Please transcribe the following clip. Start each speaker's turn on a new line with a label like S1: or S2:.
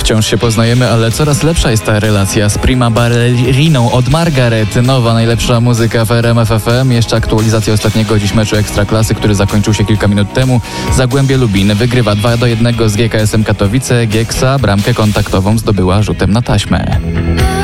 S1: Wciąż się poznajemy, ale coraz lepsza jest ta relacja z Prima Balleriną od Margaret. Nowa, najlepsza muzyka w RMF FM. Jeszcze aktualizacja ostatniego dziś meczu Ekstraklasy, który zakończył się kilka minut temu. Zagłębie Lubin wygrywa 2-1 z GKS-em Katowice. Gieksa bramkę kontaktową zdobyła rzutem na taśmę.